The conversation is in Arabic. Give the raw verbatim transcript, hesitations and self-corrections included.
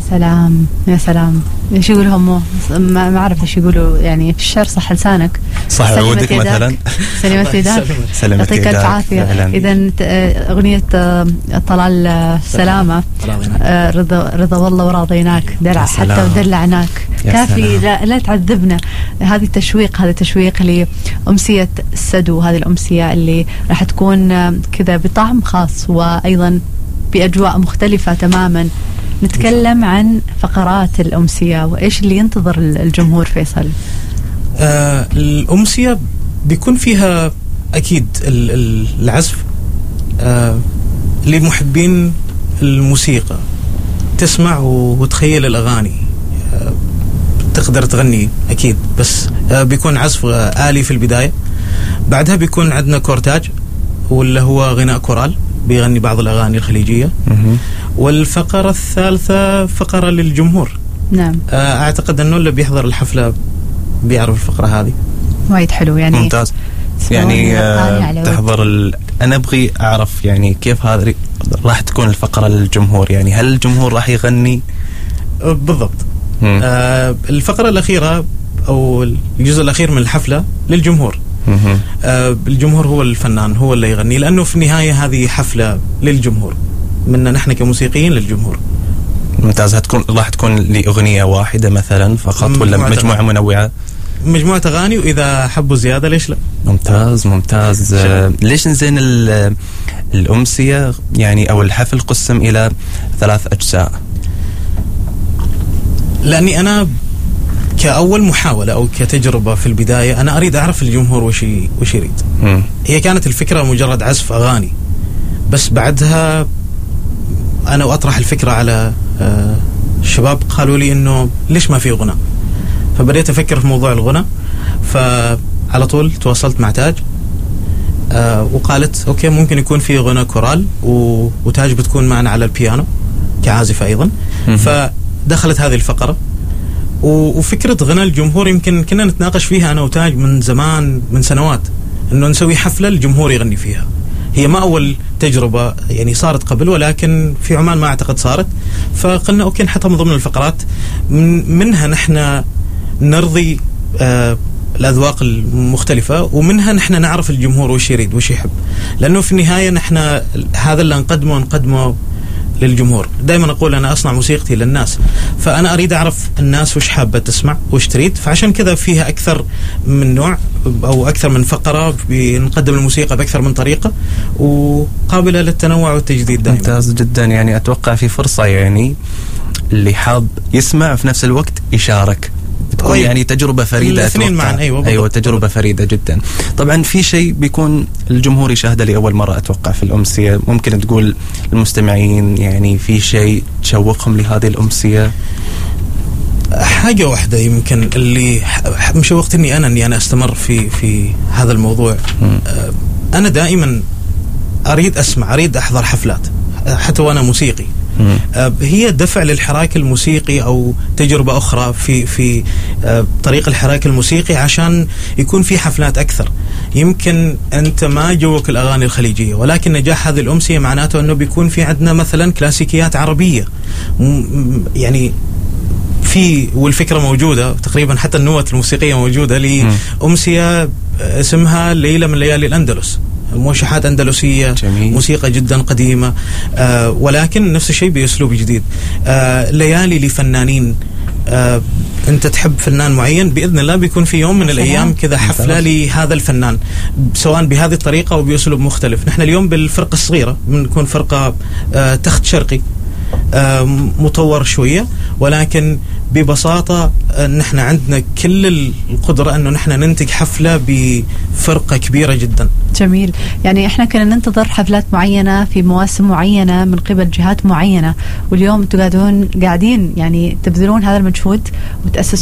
سلام يا سلام. ايش يقولوا هم؟ ما ما اعرف ايش يقولوا يعني في الشعر. صح لسانك، صح عودك مثلا. سلمت يداك، يعطيك الف عافيه. اذا اغنيه طلال سلامه، رضا رضا والله وراضيناك دلع حتى ودلعناك كافي، لا, لا تعذبنا. هذه تشويق، هذا تشويق لأمسية السدو، هذه الأمسية اللي راح تكون كذا بطعم خاص وأيضا بأجواء مختلفة تماما. نتكلم عن فقرات الأمسية وإيش اللي ينتظر الجمهور فيصل. آه الأمسية بيكون فيها أكيد العزف آه لمحبين الموسيقى، تسمع وتخيل الأغاني، آه تقدر تغني أكيد، بس آه بيكون عزف آلي في البداية. بعدها بيكون عندنا كورتاج واللي هو غناء كورال بيغني بعض الأغاني الخليجية. والفقرة الثالثة فقرة للجمهور. نعم. أعتقد أنه اللي بيحضر الحفلة بيعرف الفقرة هذه. وايد حلو يعني. ممتاز. يعني آه تحضر ال... أنا أبغي أعرف يعني كيف هذه راح تكون الفقرة للجمهور، يعني هل الجمهور راح يغني؟ بالضبط. آه الفقرة الأخيرة أو الجزء الأخير من الحفلة للجمهور. آه الجمهور هو الفنان، هو اللي يغني، لأنه في النهاية هذه حفلة للجمهور، منا نحن كموسيقيين للجمهور. ممتاز. هتكون راح تكون لأغنية واحدة مثلا فقط ولا مجموعة منوعة؟ مجموعة أغاني، وإذا حبوا زيادة ليش لا. ممتاز ممتاز. آه ليش نزين الأمسية يعني أو الحفل قسم إلى ثلاث أجزاء؟ لأني أنا كأول محاولة أو كتجربة في البداية أنا أريد أعرف الجمهور وش وش يريد. م. هي كانت الفكرة مجرد عزف أغاني، بس بعدها أنا وأطرح الفكرة على الشباب قالوا لي إنه ليش ما في غنى، فبديت أفكر في موضوع الغنى. فعلى طول تواصلت مع تاج وقالت أوكي ممكن يكون في غنى كورال، وتاج بتكون معنا على البيانو كعازفة أيضا. م. فدخلت هذه الفقرة. وفكرة غنى الجمهور يمكن كنا نتناقش فيها أنا وتاج من زمان، من سنوات، إنه نسوي حفلة الجمهور يغني فيها. هي ما أول تجربة يعني صارت قبل، ولكن في عمان ما أعتقد صارت. فقلنا أوكي نحطها من ضمن الفقرات، من منها نحن نرضي آه الأذواق المختلفة، ومنها نحن نعرف الجمهور وش يريد وش يحب، لأنه في النهاية نحن هذا اللي نقدمه نقدمه للجمهور. دائما أقول أنا أصنع موسيقتي للناس، فأنا أريد أعرف الناس وش حابة تسمع وش تريد، فعشان كذا فيها أكثر من نوع أو أكثر من فقرة، بنقدم الموسيقى بأكثر من طريقة وقابلة للتنوع والتجديد دائما. ممتاز جدا. يعني أتوقع في فرصة يعني اللي حاب يسمع في نفس الوقت يشارك، بتكون أي يعني تجربة فريدة. الاثنين معا. أيوة, أيوة تجربة فريدة جدا. طبعا في شيء بيكون الجمهور يشاهده لأول مرة أتوقع في الأمسية، ممكن تقول المستمعين يعني في شيء تشوقهم لهذه الأمسية؟ حاجة واحدة يمكن اللي مشوقتني أنا أني أنا أستمر في في هذا الموضوع. م. أنا دائما أريد أسمع، أريد أحضر حفلات حتى وأنا موسيقي. هي دفع للحراك الموسيقي أو تجربة أخرى في في طريق الحراك الموسيقي عشان يكون في حفلات أكثر. يمكن أنت ما جوك الأغاني الخليجية، ولكن نجاح هذه الأمسية معناته أنه بيكون في عندنا مثلا كلاسيكيات عربية يعني في، والفكرة موجودة تقريبا، حتى النوة الموسيقية موجودة لأمسية اسمها ليلة من ليالي الأندلس، موشحات أندلسية. جميل. موسيقى جدا قديمة، آه ولكن نفس الشيء بأسلوب جديد. آه ليالي لفنانين، آه أنت تحب فنان معين بإذن الله بيكون في يوم من الأيام كذا حفلة لهذا الفنان، سواء بهذه الطريقة أو بأسلوب مختلف. نحن اليوم بالفرقة الصغيرة بنكون فرقة آه تخت شرقي آه مطور شوية، ولكن ببساطة نحن عندنا كل القدرة أنه نحن ننتج حفلة بفرقة كبيرة جدا. جميل. يعني إحنا كنا ننتظر حفلات معينة في مواسم معينة من قبل جهات معينة، واليوم أنتم قاعدون قاعدين يعني تبذلون هذا المجهود وتأسسون